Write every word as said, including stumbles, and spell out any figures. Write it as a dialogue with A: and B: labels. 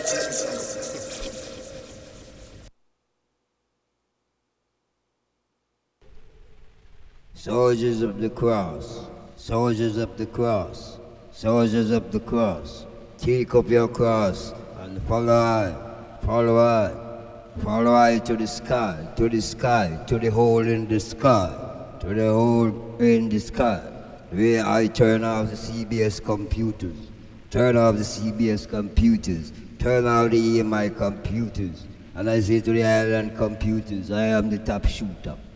A: Soldiers of the cross, soldiers of the cross, soldiers of the cross, take up your cross and follow I, follow I, follow I to the sky, to the sky, to the hole in the sky, to the hole in the sky, where I turn off the C B S computers, turn off the C B S computers, turn off the E M I computers, and I say to the island computers, I am the top shooter.